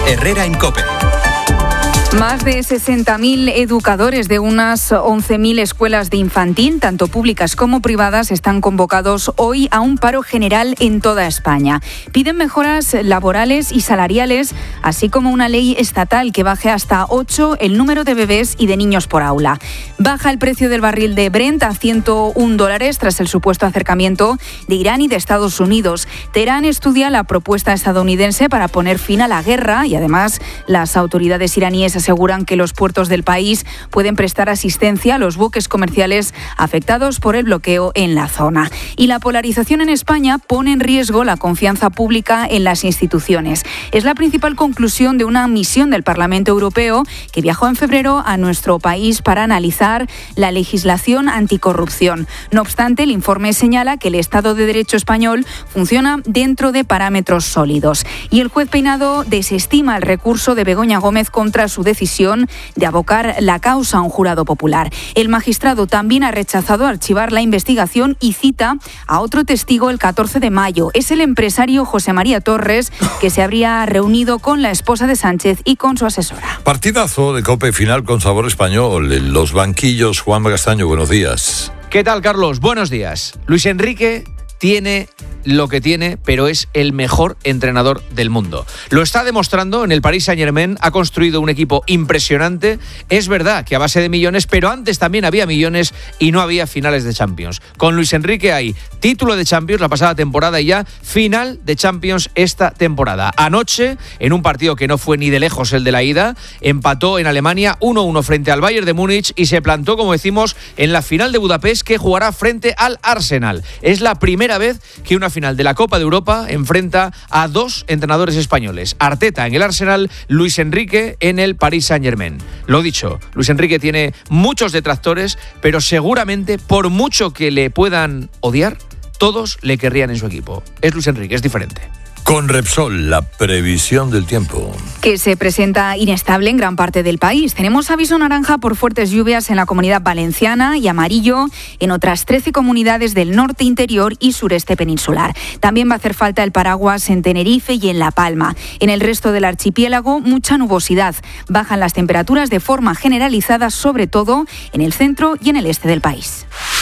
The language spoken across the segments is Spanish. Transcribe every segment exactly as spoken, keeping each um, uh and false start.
Herrera en COPE. Más de sesenta mil educadores de unas once mil escuelas de infantil, tanto públicas como privadas, están convocados hoy a un paro general en toda España. Piden mejoras laborales y salariales, así como una ley estatal que baje hasta ocho el número de bebés y de niños por aula. Baja el precio del barril de Brent a ciento un dólares tras el supuesto acercamiento de Irán y de Estados Unidos. Teherán estudia la propuesta estadounidense para poner fin a la guerra y además las autoridades iraníes aseguran que los puertos del país pueden prestar asistencia a los buques comerciales afectados por el bloqueo en la zona. Y la polarización en España pone en riesgo la confianza pública en las instituciones. Es la principal conclusión de una misión del Parlamento Europeo que viajó en febrero a nuestro país para analizar la legislación anticorrupción. No obstante, el informe señala que el Estado de Derecho español funciona dentro de parámetros sólidos. Y el juez Peinado desestima el recurso de Begoña Gómez contra su decisión de abocar la causa a un jurado popular. El magistrado también ha rechazado archivar la investigación y cita a otro testigo el catorce de mayo. Es el empresario José María Torres, que se habría reunido con la esposa de Sánchez y con su asesora. Partidazo de COPE final con sabor español. En los banquillos, Juan Castaño, buenos días. ¿Qué tal, Carlos? Buenos días. Luis Enrique tiene lo que tiene, pero es el mejor entrenador del mundo. Lo está demostrando en el Paris Saint-Germain, ha construido un equipo impresionante. Es verdad que a base de millones, pero antes también había millones y no había finales de Champions. Con Luis Enrique hay título de Champions la pasada temporada y ya final de Champions esta temporada. Anoche, en un partido que no fue ni de lejos el de la ida, empató en Alemania uno uno frente al Bayern de Múnich y se plantó, como decimos, en la final de Budapest, que jugará frente al Arsenal. Es la primera vez que una final de la Copa de Europa enfrenta a dos entrenadores españoles. Arteta en el Arsenal, Luis Enrique en el Paris Saint-Germain. Lo dicho, Luis Enrique tiene muchos detractores, pero seguramente, por mucho que le puedan odiar, todos le querrían en su equipo. Es Luis Enrique, es diferente. Con Repsol, la previsión del tiempo. Que se presenta inestable en gran parte del país. Tenemos aviso naranja por fuertes lluvias en la Comunidad Valenciana y amarillo en otras trece comunidades del norte interior y sureste peninsular. También va a hacer falta el paraguas en Tenerife y en La Palma. En el resto del archipiélago, mucha nubosidad. Bajan las temperaturas de forma generalizada, sobre todo en el centro y en el este del país.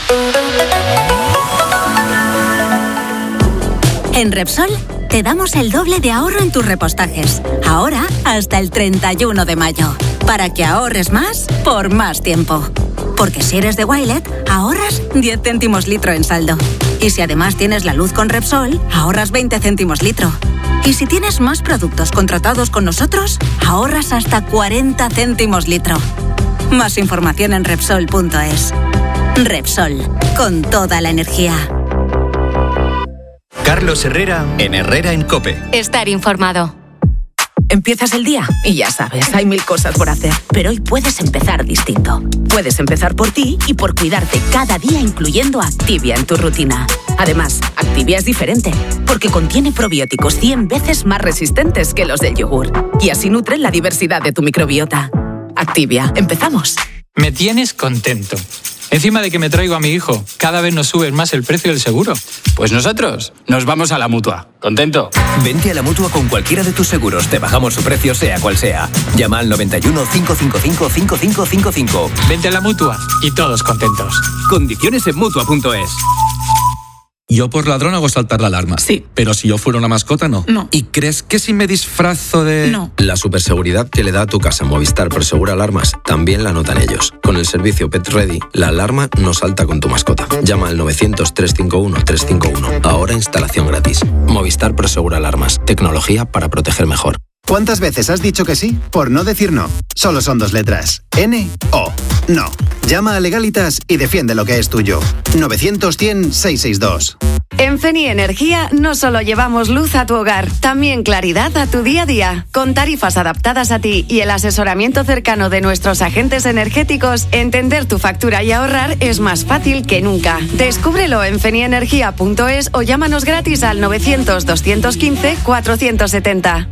En Repsol te damos el doble de ahorro en tus repostajes. Ahora hasta el treinta y uno de mayo. Para que ahorres más por más tiempo. Porque si eres de Wilet, ahorras diez céntimos litro en saldo. Y si además tienes la luz con Repsol, ahorras veinte céntimos litro. Y si tienes más productos contratados con nosotros, ahorras hasta cuarenta céntimos litro. Más información en Repsol punto es. Repsol, con toda la energía. Carlos Herrera en Herrera en COPE. Estar informado. Empiezas el día y ya sabes, hay mil cosas por hacer. Pero hoy puedes empezar distinto. Puedes empezar por ti y por cuidarte cada día, incluyendo Activia en tu rutina. Además, Activia es diferente, porque contiene probióticos cien veces más resistentes que los del yogur. Y así nutren la diversidad de tu microbiota. Activia, empezamos. Me tienes contento. Encima de que me traigo a mi hijo, cada vez nos subes más el precio del seguro. Pues nosotros nos vamos a la Mutua. ¿Contento? Vente a la Mutua con cualquiera de tus seguros. Te bajamos su precio sea cual sea. Llama al noventa y uno, cinco cinco cinco, cinco cinco cinco cinco. Vente a la Mutua y todos contentos. Condiciones en Mutua punto es. Yo por ladrón hago saltar la alarma. Sí. Pero si yo fuera una mascota, no. No. ¿Y crees que si me disfrazo de...? No. La superseguridad que le da a tu casa Movistar Prosegura Alarmas también la notan ellos. Con el servicio Pet Ready, la alarma no salta con tu mascota. Llama al novecientos, trescientos cincuenta y uno, trescientos cincuenta y uno. Ahora instalación gratis. Movistar Prosegura Alarmas. Tecnología para proteger mejor. ¿Cuántas veces has dicho que sí por no decir no? Solo son dos letras. N O. No. Llama a Legalitas y defiende lo que es tuyo. novecientos, cien, seiscientos sesenta y dos. En Feni Energía no solo llevamos luz a tu hogar, también claridad a tu día a día. Con tarifas adaptadas a ti y el asesoramiento cercano de nuestros agentes energéticos, entender tu factura y ahorrar es más fácil que nunca. Descúbrelo en feni energía punto es o llámanos gratis al novecientos, doscientos quince, cuatrocientos setenta.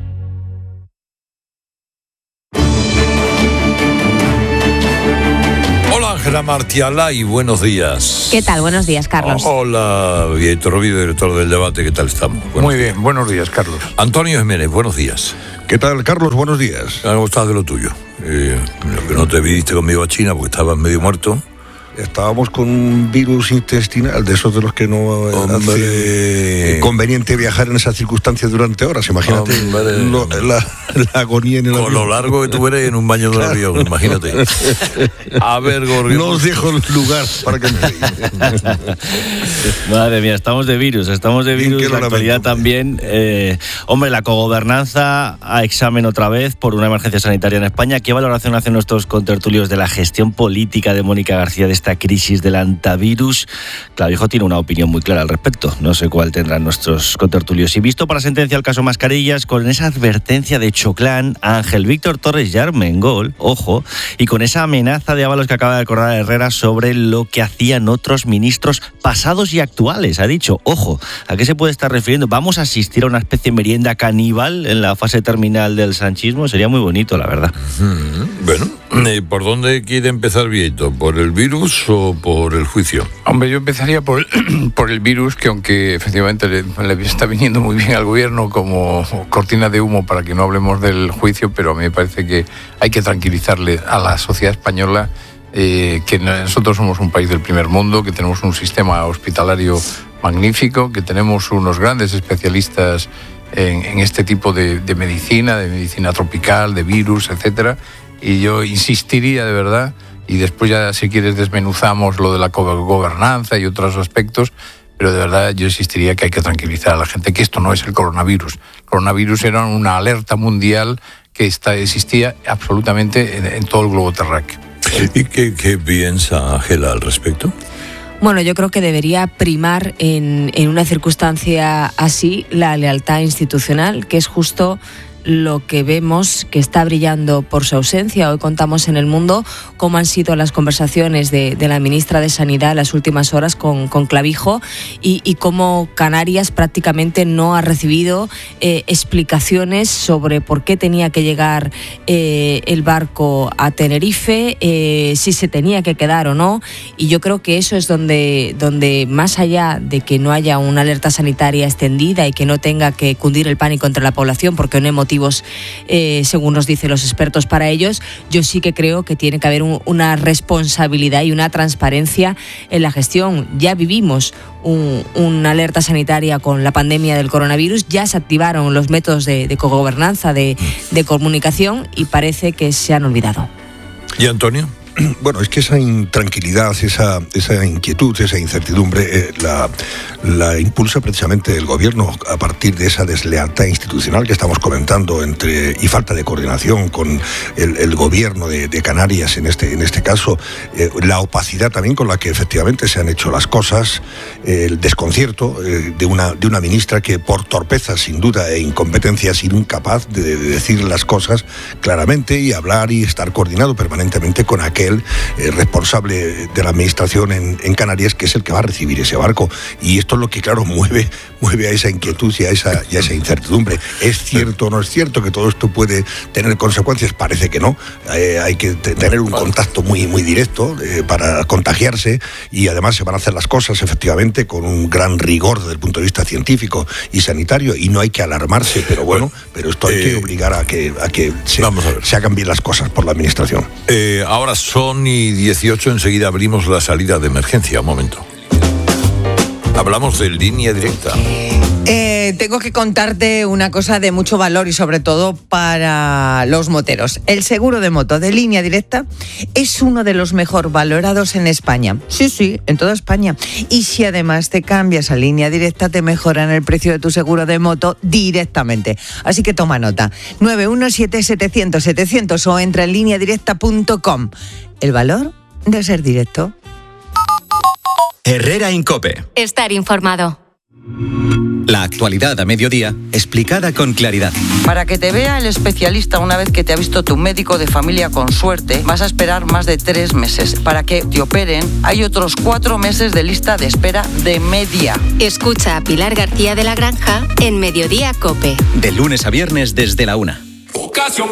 Ángela Martiala y buenos días. ¿Qué tal? Buenos días, Carlos. Oh, hola, Vieto Rovido, director del debate. ¿Qué tal estamos? Buenos Muy bien, buenos días, Carlos. Antonio Jiménez, buenos días. ¿Qué ¿Qué tal, Carlos? Buenos días. ¿Cómo estás de lo tuyo? Eh, lo que no te viniste conmigo a China porque estabas medio muerto. Estábamos con un virus intestinal, de esos de los que no hace conveniente viajar en esas circunstancias durante horas. Imagínate lo, la, la agonía en el Con avión. lo largo que tú eres en un baño de un avión, imagínate. A ver, Gorgui. No os dejo lugar para que me digáis. Madre mía, estamos de virus, estamos de virus, la actualidad también. Eh, hombre, la cogobernanza a examen otra vez por una emergencia sanitaria en España. ¿Qué valoración hacen nuestros contertulios de la gestión política de Mónica García de esta crisis del antivirus? Clavijo tiene una opinión muy clara al respecto, no sé cuál tendrán nuestros contertulios. Y visto para sentencia el caso Mascarillas, con esa advertencia de Choclán a Ángel Víctor Torres ya Armengol, ojo, y con esa amenaza de Ábalos que acaba de acordar Herrera sobre lo que hacían otros ministros pasados y actuales, ha dicho, ojo, ¿a qué se puede estar refiriendo? ¿Vamos a asistir a una especie de merienda caníbal en la fase terminal del sanchismo? Sería muy bonito, la verdad. Mm, bueno, ¿por dónde quiere empezar Vieto? ¿Por el virus o por el juicio? Hombre, yo empezaría por, por el virus, que aunque efectivamente le, le está viniendo muy bien al gobierno como cortina de humo para que no hablemos del juicio, pero a mí me parece que hay que tranquilizarle a la sociedad española eh, que nosotros somos un país del primer mundo, que tenemos un sistema hospitalario magnífico, que tenemos unos grandes especialistas en, en este tipo de, de medicina, de medicina tropical, de virus, etcétera. Y yo insistiría de verdad, y después ya si quieres desmenuzamos lo de la gobernanza y otros aspectos, pero de verdad yo insistiría que hay que tranquilizar a la gente que esto no es el coronavirus. El coronavirus era una alerta mundial que está, existía absolutamente en, en todo el globo terráqueo. ¿Y qué, qué piensa Ángela al respecto? Bueno, yo creo que debería primar en, en una circunstancia así la lealtad institucional, que es justo lo que vemos que está brillando por su ausencia. Hoy contamos en El Mundo cómo han sido las conversaciones de, de la ministra de Sanidad en las últimas horas con, con Clavijo y, y cómo Canarias prácticamente no ha recibido eh, explicaciones sobre por qué tenía que llegar eh, el barco a Tenerife, eh, si se tenía que quedar o no, y yo creo que eso es donde, donde más allá de que no haya una alerta sanitaria extendida y que no tenga que cundir el pánico entre la población porque no hay motivos Eh, según nos dicen los expertos para ellos, yo sí que creo que tiene que haber un, una responsabilidad y una transparencia en la gestión. Ya vivimos un, una alerta sanitaria con la pandemia del coronavirus, ya se activaron los métodos de, de cogobernanza, de, de comunicación, y parece que se han olvidado. ¿Y Antonio? Bueno, es que esa intranquilidad, esa, esa inquietud, esa incertidumbre eh, la, la impulsa precisamente el gobierno a partir de esa deslealtad institucional que estamos comentando entre y falta de coordinación con el, el gobierno de, de Canarias en este, en este caso, eh, la opacidad también con la que efectivamente se han hecho las cosas, eh, el desconcierto eh, de, una, de una ministra que por torpeza sin duda e incompetencia ha sido incapaz de, de decir las cosas claramente y hablar y estar coordinado permanentemente con aquel el eh, responsable de la administración en, en Canarias, que es el que va a recibir ese barco. Y esto es lo que, claro, mueve, mueve a esa inquietud y a esa, y a esa incertidumbre. ¿Es cierto o no es cierto que todo esto puede tener consecuencias? Parece que no. Eh, hay que t- tener un contacto muy, muy directo eh, para contagiarse, y además se van a hacer las cosas efectivamente con un gran rigor desde el punto de vista científico y sanitario, y no hay que alarmarse, pero bueno, pero esto hay eh, que obligar a que, a que se, se hagan bien las cosas por la administración. Eh, ahora son y dieciocho, enseguida abrimos la salida de emergencia. Un momento. Hablamos de línea directa. Eh, tengo que contarte una cosa de mucho valor y sobre todo para los moteros. El seguro de moto de Línea Directa es uno de los mejor valorados en España. Sí, sí, en toda España. Y si además te cambias a Línea Directa, te mejoran el precio de tu seguro de moto directamente. Así que toma nota. nueve uno siete setecientos setecientos o entra en línea directa punto com. El valor de ser directo. Herrera Incope. Estar informado. La actualidad a mediodía, explicada con claridad. Para que te vea el especialista una vez que te ha visto tu médico de familia con suerte, vas a esperar más de tres meses. Para que te operen, hay otros cuatro meses de lista de espera de media. Escucha a Pilar García de la Granja en Mediodía Cope. De lunes a viernes desde la una. Ocasión